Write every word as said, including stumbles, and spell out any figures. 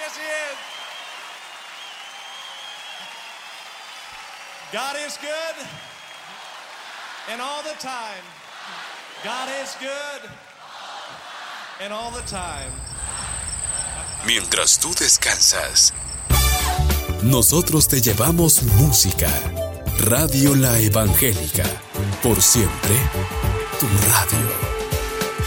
Yes, he is. God is good, and all the time. God is good, and all the time. Mientras tú descansas, nosotros te llevamos música. Radio La Evangélica, por siempre, tu radio.